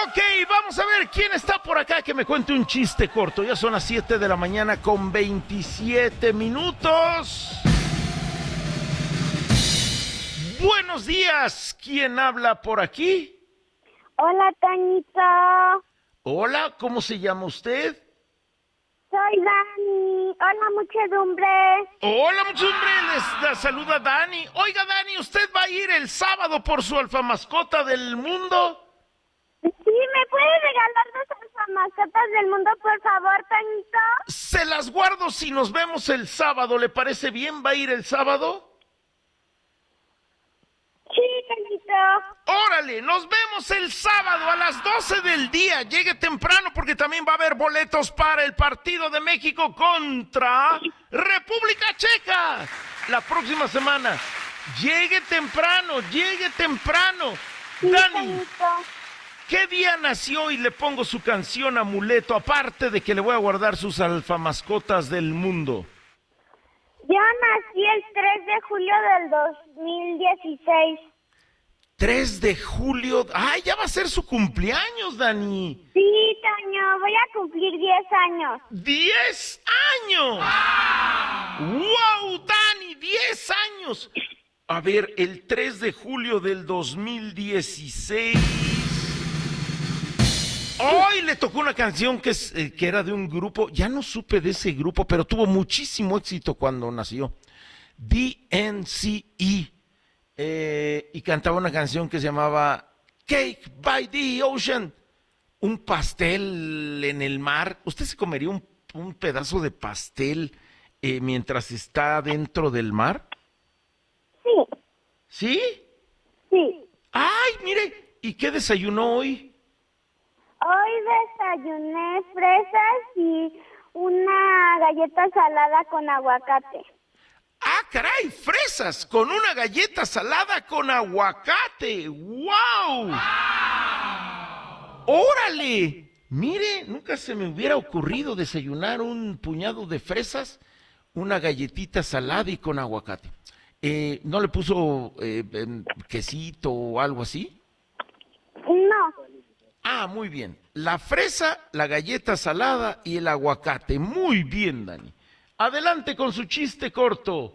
Ok, vamos a ver quién está por acá que me cuente un chiste corto. Ya son las 7 de la mañana con 27 minutos. Buenos días, ¿quién habla por aquí? Hola, Toñito. Hola, ¿cómo se llama usted? Soy Dani. Hola, muchedumbre. Hola, muchedumbre, les la saluda Dani. Oiga, Dani, ¿usted va a ir el sábado por su alfa mascota del mundo? Sí, ¿me puedes regalar dos alfamascotas del mundo, por favor, Toñito? Se las guardo si nos vemos el sábado, ¿le parece bien? ¿Va a ir el sábado? Sí, Toñito. ¡Órale! Nos vemos el sábado a las 12 del día. Llegue temprano porque también va a haber boletos para el partido de México contra República Checa la próxima semana. Llegue temprano, llegue temprano. Sí, Dani, Toñito. ¿qué día nació? Y le pongo su canción Amuleto, aparte de que le voy a guardar sus alfamascotas del mundo. Yo nací el 3 de julio del 2016. 3 de julio. ¡Ay, ya va a ser su cumpleaños, Dani! Sí, Toño, voy a cumplir 10 años. ¡10 años! ¡Wow, Dani! ¡10 años! A ver, el 3 de julio del 2016. Hoy le tocó una canción que era de un grupo, ya no supe de ese grupo, pero tuvo muchísimo éxito cuando nació. DNCE. Y cantaba una canción que se llamaba Cake by the Ocean. Un pastel en el mar. ¿Usted se comería un pedazo de pastel mientras está dentro del mar? Sí, ¿Sí? sí. ¡Ay, mire! ¿Y qué desayunó hoy? Hoy desayuné fresas y una galleta salada con aguacate. ¡Ah, caray! ¡Fresas con una galleta salada con aguacate! ¡Wow! ¡Órale! Mire, nunca se me hubiera ocurrido desayunar un puñado de fresas, una galletita salada y con aguacate. ¿No le puso quesito o algo así? No. Ah, muy bien. La fresa, la galleta salada y el aguacate. Muy bien, Dani. Adelante con su chiste corto.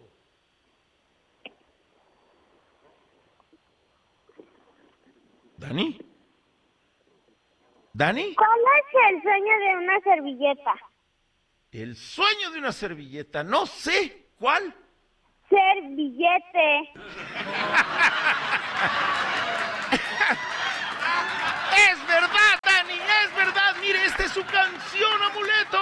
¿Dani? ¿Dani? ¿Cuál es el sueño de una servilleta? El sueño de una servilleta. No sé. ¿Cuál? Ser billete. ¡Es verdad, Dani! ¡Es verdad! Mire, esta es su canción, Amuleto.